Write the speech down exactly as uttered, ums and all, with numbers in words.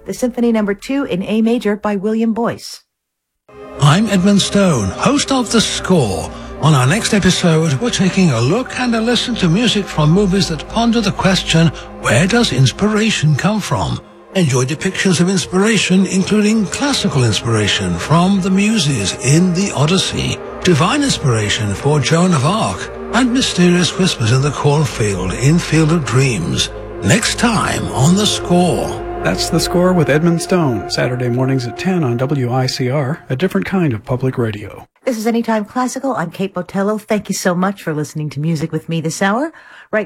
the Symphony Number two in A major by William Boyce. I'm Edmund Stone, host of The Score. On our next episode, we're taking a look and a listen to music from movies that ponder the question, where does inspiration come from? Enjoy depictions of inspiration, including classical inspiration from the Muses in the Odyssey, divine inspiration for Joan of Arc, and mysterious whispers in the cornfield in Field of Dreams. Next time on The Score. That's The Score with Edmund Stone, Saturday mornings at ten on W I C R, a different kind of public radio. This is Anytime Classical. I'm Kate Botello. Thank you so much for listening to music with me this hour. Right